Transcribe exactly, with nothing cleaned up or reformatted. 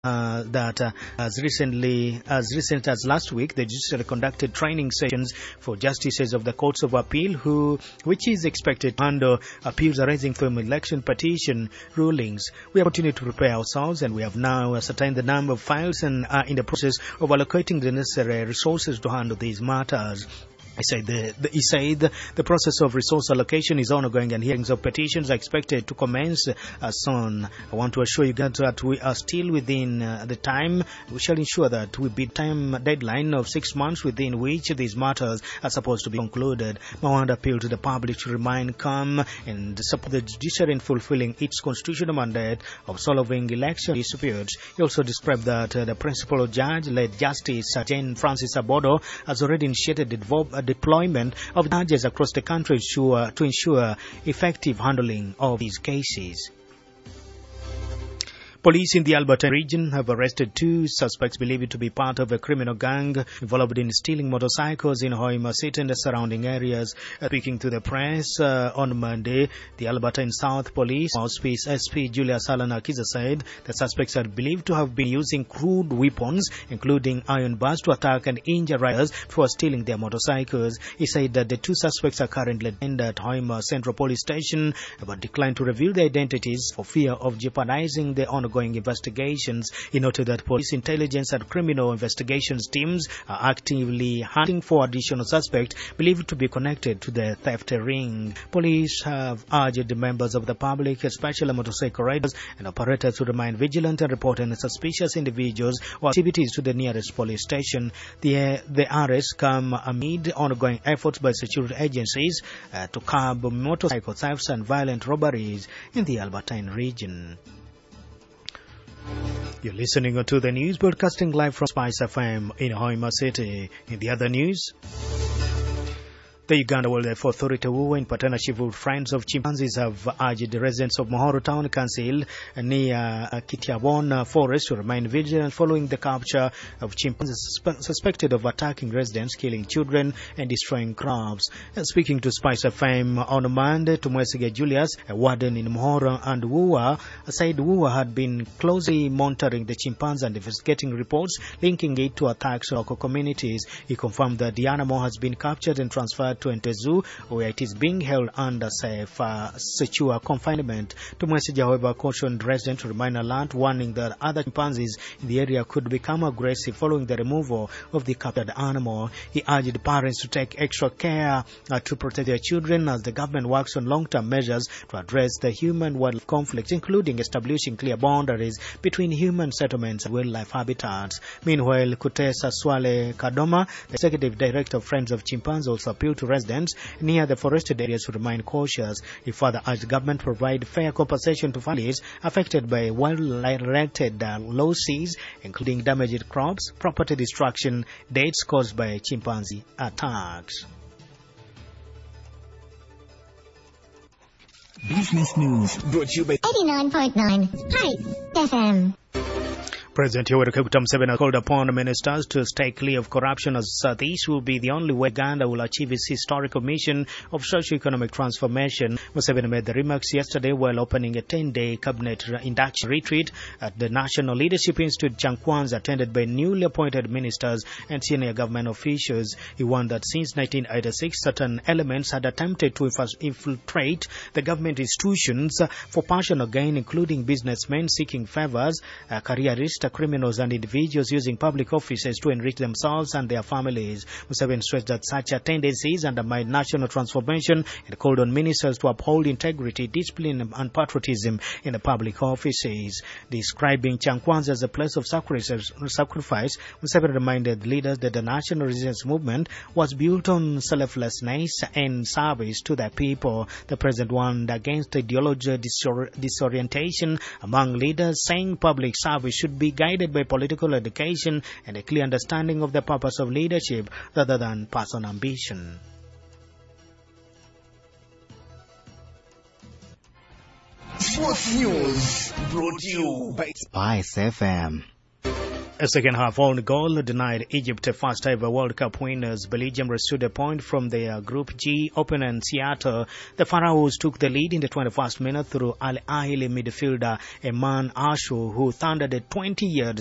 Uh, that uh, as recently as recent as last week, the judiciary conducted training sessions for justices of the courts of appeal, who which is expected to handle appeals arising from election petition rulings. We have continued to prepare ourselves, and we have now ascertained the number of files and are in the process of allocating the necessary resources to handle these matters. He said the, the, he said the process of resource allocation is ongoing, and hearings of petitions are expected to commence uh, soon. I want to assure you that we are still within uh, the time. We shall ensure that we beat time deadline of six months within which these matters are supposed to be concluded. Mawanda appealed to the public to remain calm and support the judiciary in fulfilling its constitutional mandate of solving election disputes. He also described that uh, the principal judge, led Justice uh, Jane Francis Abodo, has already initiated the deployment of judges across the country to, uh, to ensure effective handling of these cases. Police in the Alberta region have arrested two suspects believed to be part of a criminal gang involved in stealing motorcycles in Hoima City and the surrounding areas. Speaking to the press uh, on Monday, the Alberta in South Police Auspice S P Julius Alan Akiza said the suspects are believed to have been using crude weapons, including iron bars, to attack and injure riders for stealing their motorcycles. He said that the two suspects are currently detained at Hoima Central Police Station, but declined to reveal their identities for fear of jeopardizing the ongoing Ongoing investigations. He noted that police intelligence and criminal investigations teams are actively hunting for additional suspects believed to be connected to the theft ring. Police have urged members of the public, especially motorcycle riders and operators, to remain vigilant and report any suspicious individuals or activities to the nearest police station. The, the arrests come amid ongoing efforts by security agencies uh, to curb motorcycle thefts and violent robberies in the Albertine region. You're listening to the news broadcasting live from Spice F M in Hoima City. In the other news, the Uganda Wildlife Authority, W U A, in partnership with Friends of Chimpanzees, have urged the residents of Mohoro Town Council near uh, Kitiabon Forest to remain vigilant following the capture of chimpanzees suspected of attacking residents, killing children, and destroying crops. And speaking to Spice F M on Monday, Tumwesige Julius, a warden in Mohoro and W U A, said W U A had been closely monitoring the chimpanzee and investigating reports linking it to attacks on local communities. He confirmed that the animal has been captured and transferred to Ente Zoo, where it is being held under safe, uh, secure confinement. Tumwesige, however, cautioned residents to remain alert, warning that other chimpanzees in the area could become aggressive following the removal of the captured animal. He urged parents to take extra care uh, to protect their children as the government works on long-term measures to address the human-wildlife conflict, including establishing clear boundaries between human settlements and wildlife habitats. Meanwhile, Kutesa Swale Kadoma, the executive director of Friends of Chimpanzees, also appealed to residents near the forested areas to remain cautious. He further urged government to provide fair compensation to families affected by wildlife-related uh, losses, including damaged crops, property destruction, deaths caused by chimpanzee attacks. Business News brought to you by eighty-nine point nine Spice F M. President Yoweri Kaguta Museveni has called upon ministers to stay clear of corruption, as uh, this will be the only way Uganda will achieve its historical mission of socio-economic transformation. Museveni made the remarks yesterday while opening a ten-day cabinet induction retreat at the National Leadership Institute, Chankwanza, attended by newly appointed ministers and senior government officials. He warned that since nineteen eighty-six, certain elements had attempted to infiltrate the government institutions for personal gain, including businessmen seeking favors, uh, careerists, criminals and individuals using public offices to enrich themselves and their families. Museveni stressed that such tendencies undermine national transformation and called on ministers to uphold integrity, discipline and patriotism in the public offices. Describing Chankwanza as a place of sacrifice, Museveni reminded leaders that the national resistance movement was built on selflessness and service to the people. The president warned against ideological disor- disorientation among leaders, saying public service should be guided by political education and a clear understanding of the purpose of leadership rather than personal ambition. Sports News brought to you by Spice F M. A second half own goal denied Egypt a first ever World Cup winners. Belgium restored a point from their Group G opponent Seattle. The Pharaohs took the lead in the twenty-first minute through Al Ahly midfielder Eman Ashu, who thundered a twenty-yard